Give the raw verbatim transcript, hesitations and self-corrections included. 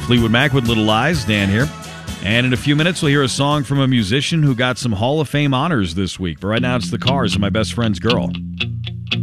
Fleetwood Mac with Little Lies. Dan here. And in a few minutes, we'll hear a song from a musician who got some Hall of Fame honors this week. But right now, it's The Cars and My Best Friend's Girl.